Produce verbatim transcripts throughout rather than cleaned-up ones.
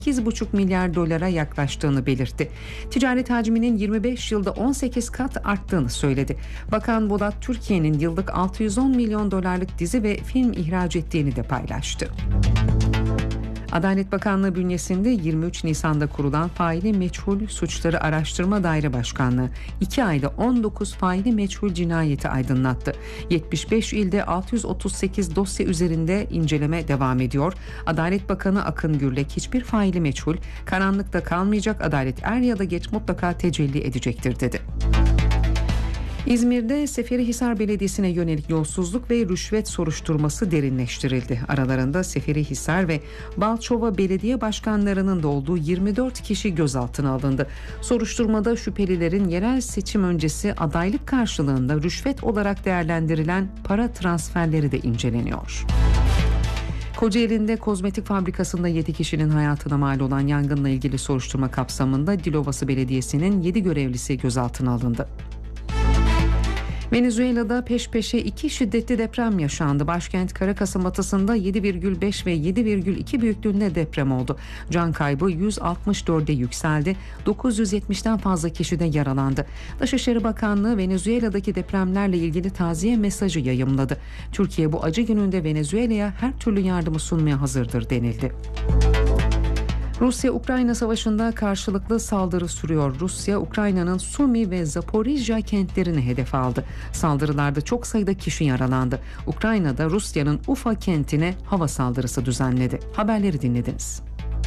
sekiz buçuk milyar dolara yaklaştığını belirtti. Ticaret hacminin yirmi beş yılda on sekiz kat arttığını söyledi. Bakan Bolat, Türkiye'nin yıllık altı yüz on milyon dolarlık dizi ve film ihraç ettiğini de paylaştı. Adalet Bakanlığı bünyesinde yirmi üç Nisan'da kurulan Faili Meçhul Suçları Araştırma Daire Başkanlığı iki ayda on dokuz faili meçhul cinayeti aydınlattı. yetmiş beş ilde altı yüz otuz sekiz dosya üzerinde inceleme devam ediyor. Adalet Bakanı Akın Gürlek, hiçbir faili meçhul karanlıkta kalmayacak, adalet er ya da geç mutlaka tecelli edecektir dedi. İzmir'de Seferihisar Belediyesi'ne yönelik yolsuzluk ve rüşvet soruşturması derinleştirildi. Aralarında Seferihisar ve Balçova Belediye Başkanlarının da olduğu yirmi dört kişi gözaltına alındı. Soruşturmada şüphelilerin yerel seçim öncesi adaylık karşılığında rüşvet olarak değerlendirilen para transferleri de inceleniyor. Kocaeli'nde kozmetik fabrikasında yedi kişinin hayatına mal olan yangınla ilgili soruşturma kapsamında Dilovası Belediyesi'nin yedi görevlisi gözaltına alındı. Venezuela'da peş peşe iki şiddetli deprem yaşandı. Başkent Caracas'ın batısında yedi virgül beş ve yedi virgül iki büyüklüğünde deprem oldu. Can kaybı yüz altmış dörde yükseldi. dokuz yüz yetmişten fazla kişi de yaralandı. Dışişleri Bakanlığı Venezuela'daki depremlerle ilgili taziye mesajı yayımladı. Türkiye bu acı gününde Venezuela'ya her türlü yardımı sunmaya hazırdır denildi. Rusya-Ukrayna savaşında karşılıklı saldırı sürüyor. Rusya, Ukrayna'nın Sumi ve Zaporijya kentlerini hedef aldı. Saldırılarda çok sayıda kişi yaralandı. Ukrayna'da Rusya'nın Ufa kentine hava saldırısı düzenledi. Haberleri dinlediniz.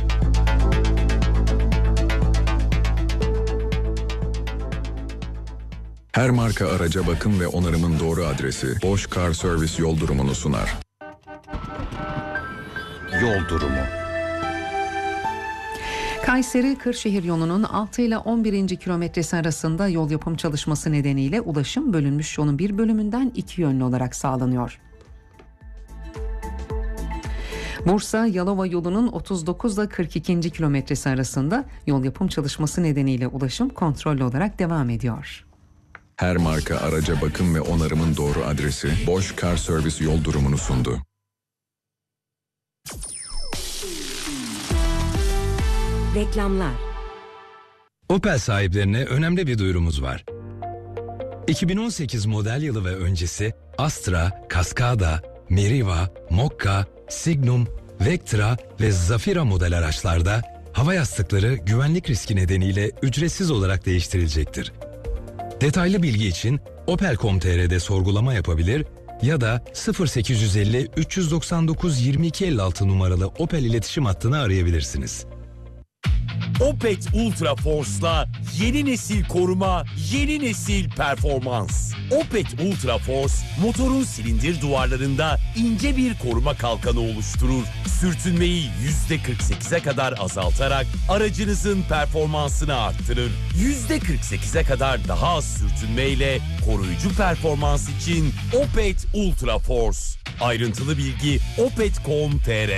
Her marka araca bakım ve onarımın doğru adresi Bosch Car Service yol durumunu sunar. Yol durumu. Kayseri-Kırşehir yolunun altı ile on birinci kilometresi arasında yol yapım çalışması nedeniyle ulaşım bölünmüş yolun bir bölümünden iki yönlü olarak sağlanıyor. Bursa-Yalova yolunun otuz dokuz ile kırk ikinci kilometresi arasında yol yapım çalışması nedeniyle ulaşım kontrollü olarak devam ediyor. Her marka araca bakım ve onarımın doğru adresi Bosch Car Service yol durumunu sundu. Reklamlar. Opel sahiplerine önemli bir duyurumuz var. iki bin on sekiz model yılı ve öncesi Astra, Cascada, Meriva, Mokka, Signum, Vectra ve Zafira model araçlarda hava yastıkları güvenlik riski nedeniyle ücretsiz olarak değiştirilecektir. Detaylı bilgi için opel nokta com nokta tr'de sorgulama yapabilir ya da sıfır sekiz yüz elli üç yüz doksan dokuz yirmi iki elli altı numaralı Opel iletişim hattını arayabilirsiniz. Opet Ultra Force'la yeni nesil koruma, yeni nesil performans. Opet Ultra Force, motorun silindir duvarlarında ince bir koruma kalkanı oluşturur. Sürtünmeyi yüzde kırk sekize kadar azaltarak aracınızın performansını arttırır. yüzde kırk sekize kadar daha az sürtünmeyle koruyucu performans için Opet Ultra Force. Ayrıntılı bilgi opet nokta com nokta tr.